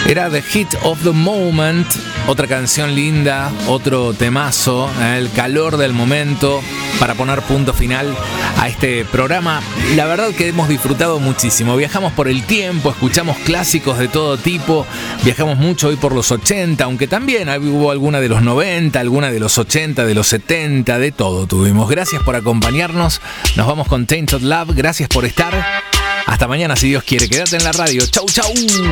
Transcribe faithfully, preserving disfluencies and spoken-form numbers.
Era The Hit of the Moment, otra canción linda, otro temazo, ¿eh? El calor del momento para poner punto final a este programa. La verdad que hemos disfrutado muchísimo. Viajamos por el tiempo, escuchamos clásicos de todo tipo, viajamos mucho hoy por los ochenta, aunque también hubo alguna de los noventa, alguna de los ochenta, de los setenta, de todo tuvimos. Gracias por acompañarnos. Nos vamos con Tainted Love. Gracias por estar. Hasta mañana, si Dios quiere. Quédate en la radio. Chau, chau.